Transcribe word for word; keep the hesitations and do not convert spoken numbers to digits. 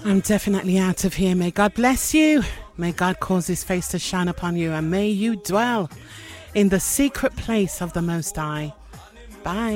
I'm definitely out of here. May God bless you. May God cause his face to shine upon you, and may you dwell in the secret place of the Most High. Bye.